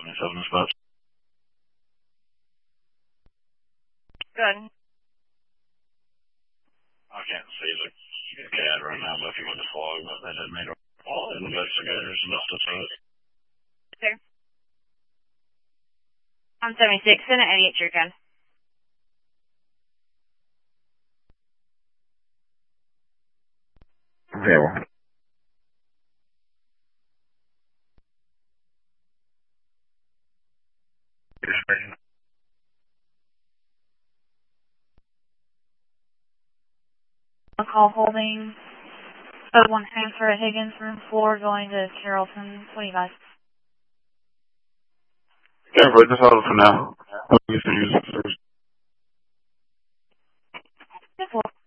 77 spots. Good. I can't see the CAD right now, but if you want to log, but they did make all investigators enough to see it. Sir. I'm 76, send it 88 your gun. Okay, well. A call holding 01 transfer at Higgins, room 4, going to Carrollton. What do you guys? Yeah, but just hold it for now. We can use it first. Good.